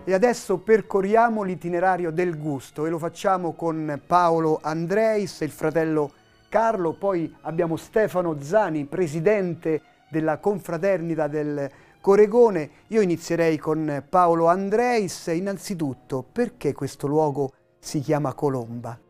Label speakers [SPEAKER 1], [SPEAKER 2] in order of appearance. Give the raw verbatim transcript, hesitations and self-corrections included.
[SPEAKER 1] E adesso percorriamo l'itinerario del gusto e lo facciamo con Paolo Andreis e il fratello Carlo, poi abbiamo Stefano Zani, presidente della confraternita del Coregone. Io inizierei con Paolo Andreis. Innanzitutto, perché questo luogo si chiama Colomba?